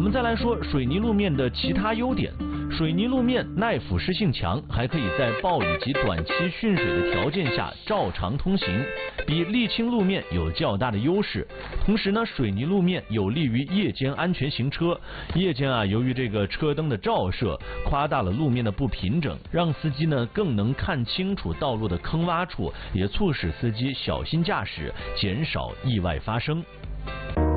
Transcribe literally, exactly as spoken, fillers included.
们再来说水泥路面的其他优点。水泥路面耐腐蚀性强，还可以在暴雨及短期汛水的条件下照常通行，比沥青路面有较大的优势。同时呢，水泥路面有利于夜间安全行车。夜间啊，由于这个车灯的照射，夸大了路面的不平整，让司机呢更能看清楚道路的坑洼处，也促使司机小心驾驶，减少意外发生。